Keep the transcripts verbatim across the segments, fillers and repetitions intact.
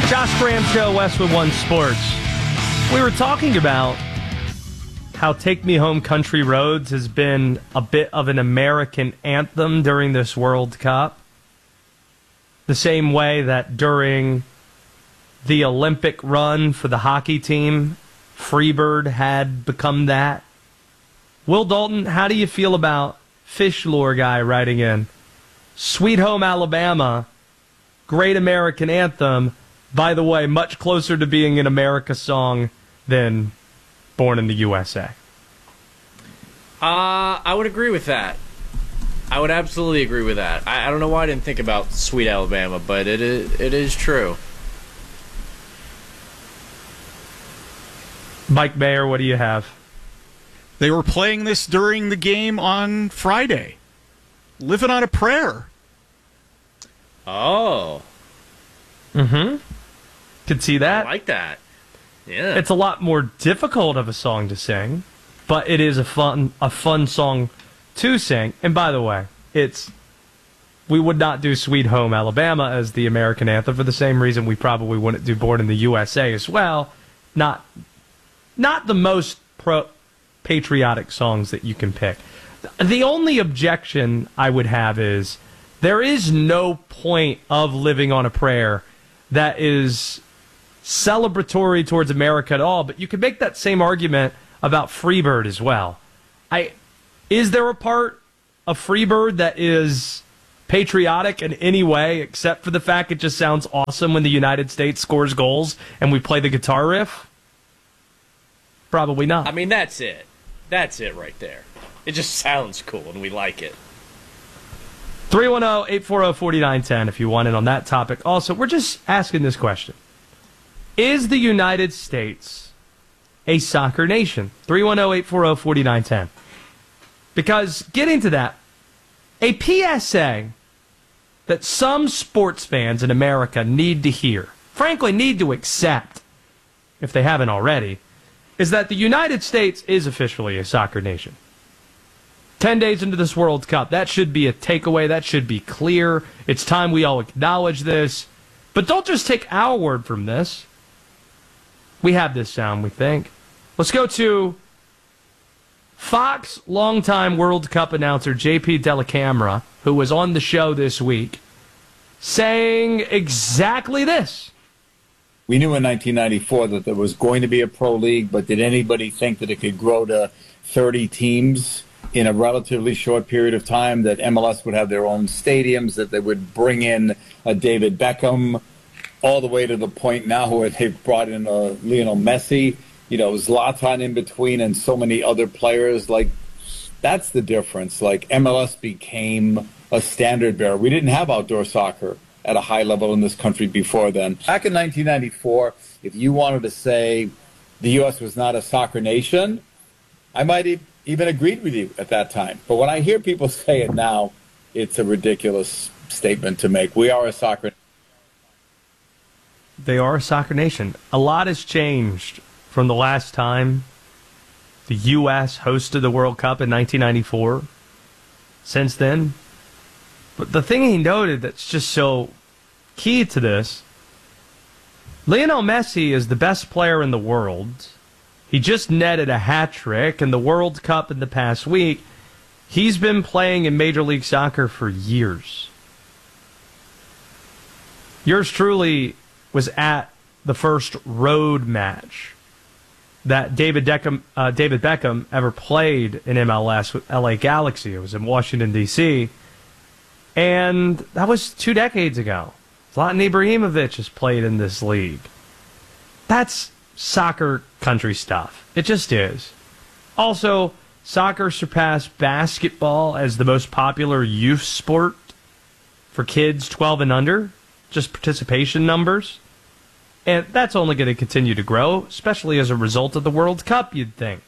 Josh Graham Show, Westwood One Sports. We were talking about how Take Me Home Country Roads has been a bit of an American anthem during this World Cup. The same way that during the Olympic run for the hockey team, Freebird had become that. Will Dalton, how do you feel about Fish Lore Guy writing in? Sweet Home Alabama, great American anthem. By the way, much closer to being an America song than Born in the U S A. Uh, I would agree with that. I would absolutely agree with that. I, I don't know why I didn't think about Sweet Alabama, but it is, it is true. Mike Mayer, what do you have? They were playing this during the game on Friday. Living on a Prayer. Oh. Mm-hmm. Could see that. I like that. Yeah. It's a lot more difficult of a song to sing, but it is a fun a fun song to sing. And by the way, it's we would not do Sweet Home Alabama as the American anthem for the same reason we probably wouldn't do Born in the U S A as well. Not not the most pro patriotic songs that you can pick. The only objection I would have is there is no point of Living on a Prayer that is celebratory towards America at all, but you could make that same argument about Freebird as well. I is there a part of Freebird that is patriotic in any way except for the fact it just sounds awesome when the United States scores goals and we play the guitar riff? Probably not. I mean, that's it. That's it right there. It just sounds cool and we like it. three one zero, eight four zero, four nine one zero if you want in on that topic. Also, we're just asking this question. Is the United States a soccer nation? three one zero, eight four zero, four nine one zero. Because getting to that, a P S A that some sports fans in America need to hear, frankly need to accept, if they haven't already, is that the United States is officially a soccer nation. Ten days into this World Cup, that should be a takeaway. That should be clear. It's time we all acknowledge this. But don't just take our word from this. We have this sound, we think. Let's go to Fox longtime World Cup announcer J P Dellacamera, who was on the show this week, saying exactly this. We knew in nineteen ninety-four that there was going to be a pro league, but did anybody think that it could grow to thirty teams in a relatively short period of time, that M L S would have their own stadiums, that they would bring in a David Beckham, all the way to the point now where they've brought in a Lionel Messi, you know, Zlatan in between, and so many other players. Like, that's the difference. Like, M L S became a standard bearer. We didn't have outdoor soccer at a high level in this country before then. Back in nineteen ninety-four, if you wanted to say the U S was not a soccer nation, I might have even agreed with you at that time. But when I hear people say it now, it's a ridiculous statement to make. We are a soccer nation. They are a soccer nation. A lot has changed from the last time the U S hosted the World Cup in nineteen ninety-four. Since then. But the thing he noted that's just so key to this, Lionel Messi is the best player in the world. He just netted a hat trick in the World Cup in the past week. He's been playing in Major League Soccer for years. Yours truly was at the first road match that David Beckham, uh, David Beckham ever played in M L S with L A Galaxy. It was in Washington, D C And that was two decades ago. Zlatan Ibrahimovic has played in this league. That's soccer country stuff. It just is. Also, soccer surpassed basketball as the most popular youth sport for kids twelve and under. Just participation numbers. And that's only going to continue to grow, especially as a result of the World Cup, you'd think.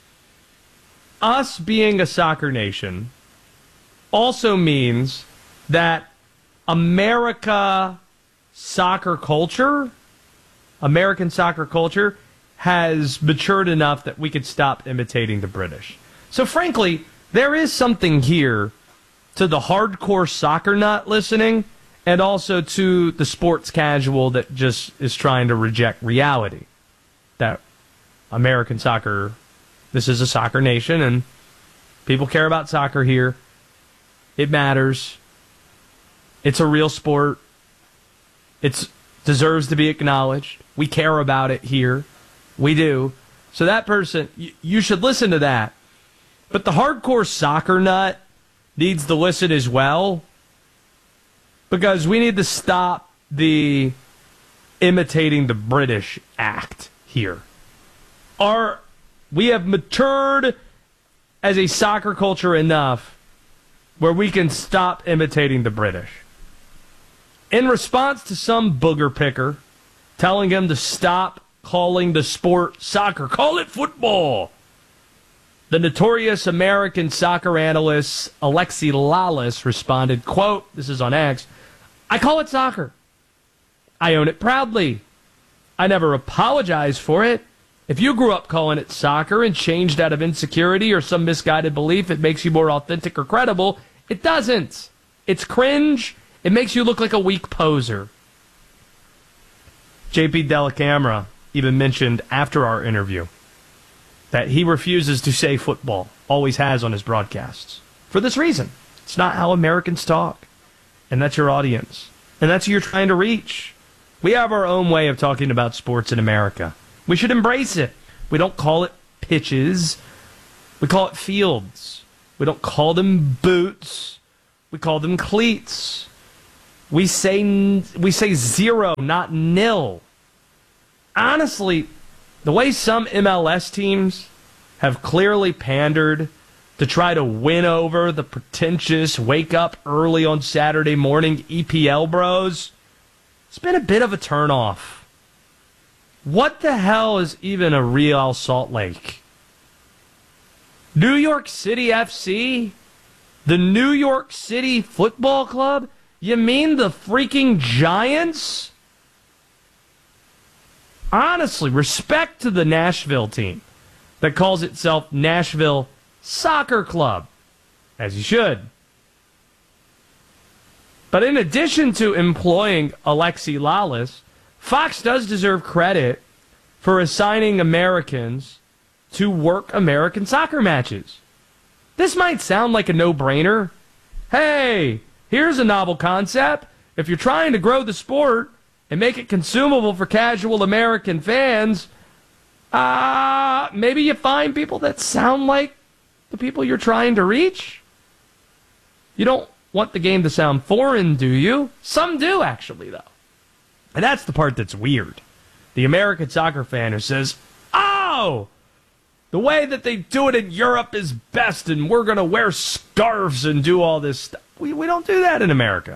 Us being a soccer nation also means that America soccer culture, American soccer culture, has matured enough that we could stop imitating the British. So frankly, there is something here to the hardcore soccer nut listening and also to the sports casual that just is trying to reject reality. That American soccer, this is a soccer nation, and people care about soccer here. It matters. It's a real sport. It deserves to be acknowledged. We care about it here. We do. So that person, you, you should listen to that. But the hardcore soccer nut needs to listen as well, because we need to stop the imitating the British act here. Our, we have matured as a soccer culture enough where we can stop imitating the British. In response to some booger picker telling him to stop calling the sport soccer, call it football, the notorious American soccer analyst Alexi Lalas responded, quote, this is on X, I call it soccer. I own it proudly. I never apologize for it. If you grew up calling it soccer and changed out of insecurity or some misguided belief, it makes you more authentic or credible. It doesn't. It's cringe. It makes you look like a weak poser. J P Dellacamera even mentioned after our interview that he refuses to say football, always has on his broadcasts, for this reason. It's not how Americans talk, and that's your audience, and that's who you're trying to reach. We have our own way of talking about sports in America. We should embrace it. We don't call it pitches. We call it fields. We don't call them boots. We call them cleats. We say we say zero, not nil. Honestly, the way some M L S teams have clearly pandered to try to win over the pretentious wake up early on Saturday morning E P L bros, it's been a bit of a turnoff. What the hell is even a Real Salt Lake? New York City F C? The New York City Football Club? You mean the freaking Giants? Honestly, respect to the Nashville team that calls itself Nashville Soccer Club, as you should. But in addition to employing Alexi Lalas, Fox does deserve credit for assigning Americans to work American soccer matches. This might sound like a no-brainer. Hey, here's a novel concept. If you're trying to grow the sport and make it consumable for casual American fans, uh, maybe you find people that sound like the people you're trying to reach. You don't want the game to sound foreign, do you? Some do, actually, though. And that's the part that's weird. The American soccer fan who says, oh, the way that they do it in Europe is best, and we're going to wear scarves and do all this stuff. We, we don't do that in America.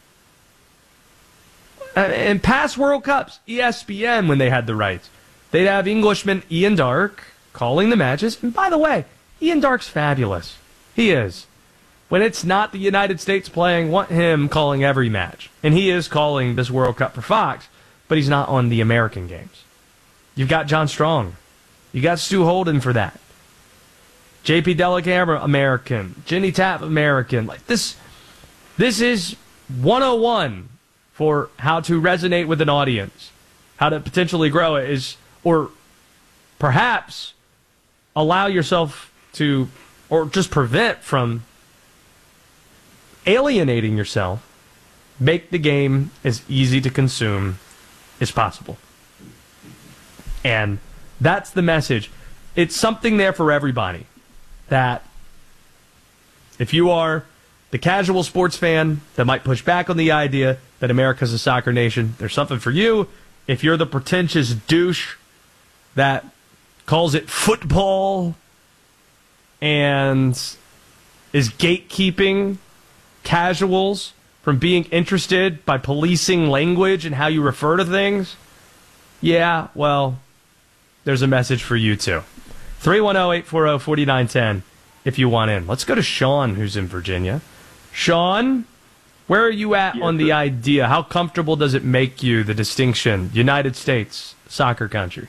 In past World Cups, E S P N, when they had the rights, they'd have Englishman Ian Darke calling the matches. And by the way, Ian Darke's fabulous. He is. When it's not the United States playing, want him calling every match. And he is calling this World Cup for Fox, but he's not on the American games. You've got John Strong. You got Stu Holden for that. J P Dellacamera, American. Jenny Tapp, American. Like this, this is one oh one for how to resonate with an audience, how to potentially grow it is, or perhaps allow yourself to, or just prevent from alienating yourself. Make the game as easy to consume as possible. And that's the message. It's something there for everybody. That if you are the casual sports fan that might push back on the idea that America's a soccer nation, there's something for you. If you're the pretentious douche that calls it football and is gatekeeping casuals from being interested by policing language and how you refer to things, yeah, well, there's a message for you too. three one zero, eight four zero, four nine one zero if you want in. Let's go to Sean, who's in Virginia. Sean, where are you at yes, on the sir. idea? How comfortable does it make you, the distinction, United States, soccer country?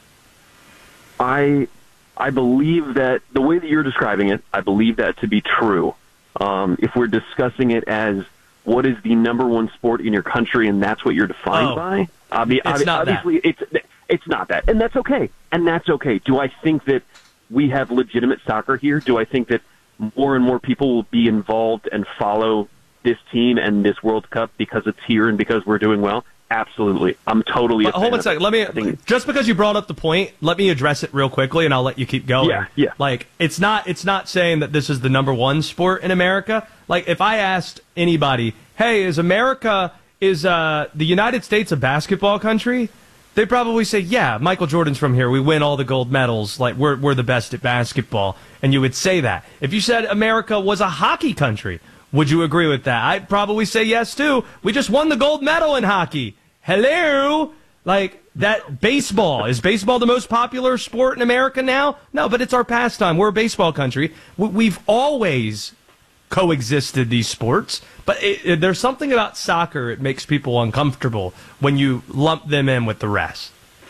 I I believe that the way that you're describing it, I believe that to be true. Um, if we're discussing it as what is the number one sport in your country, and that's what you're defined Oh. by. Obvi- It's obvi- not that. obviously, it's it's not that, and that's okay. And that's okay. Do I think that we have legitimate soccer here? Do I think that more and more people will be involved and follow this team and this World Cup because it's here and because we're doing well? Absolutely. I'm totally. But a hold fan on a of second. it. Let me I think- just because you brought up the point, let me address it real quickly, and I'll let you keep going. Yeah, yeah. Like it's not it's not saying that this is the number one sport in America. Like if I asked anybody, "Hey, is America is uh, the United States a basketball country?" They'd probably say, "Yeah, Michael Jordan's from here. We win all the gold medals. Like we're we're the best at basketball." And you would say that. If you said America was a hockey country, would you agree with that? I'd probably say yes too. We just won the gold medal in hockey. Hello? Like, that baseball. Is baseball the most popular sport in America now? No, but it's our pastime. We're a baseball country. We- We've always coexisted these sports, but it, it, there's something about soccer, it makes people uncomfortable when you lump them in with the rest.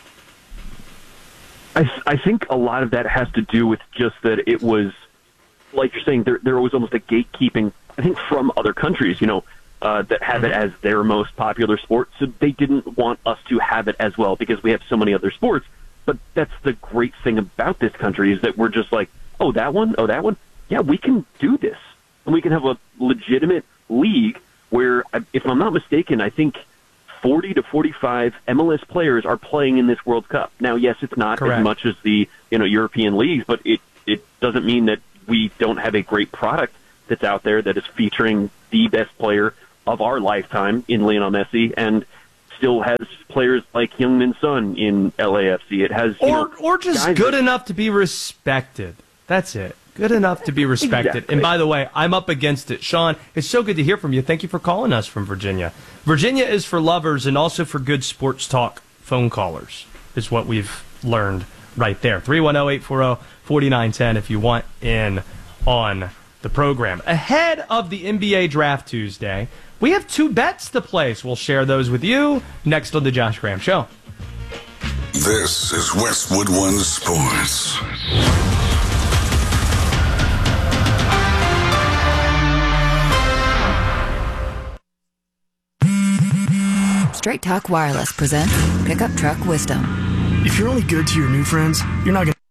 I, I think a lot of that has to do with just that it was, like you're saying, there, there was almost a gatekeeping, I think, from other countries, you know, uh, that have it as their most popular sport. So they didn't want us to have it as well because we have so many other sports. But that's the great thing about this country is that we're just like, oh, that one? Oh, that one? Yeah, we can do this. And we can have a legitimate league where, if I'm not mistaken, I think forty to forty-five M L S players are playing in this World Cup. Now, yes, it's not Correct. as much as the you know European leagues, but it, it doesn't mean that we don't have a great product that's out there that is featuring the best player of our lifetime in Lionel Messi and still has players like Heung-min Son in L A F C. It has you Or, know, or just guys good that- enough to be respected. That's it. Good enough to be respected. Exactly. And by the way, I'm up against it. Sean, it's so good to hear from you. Thank you for calling us from Virginia. Virginia is for lovers and also for good sports talk phone callers, is what we've learned right there. three one zero, eight four zero, four nine one zero if you want in on the program. Ahead of the N B A Draft Tuesday, we have two bets to place. We'll share those with you next on the Josh Graham Show. This is Westwood One Sports. Straight Talk Wireless presents Pickup Truck Wisdom. If you're only good to your new friends, you're not going to...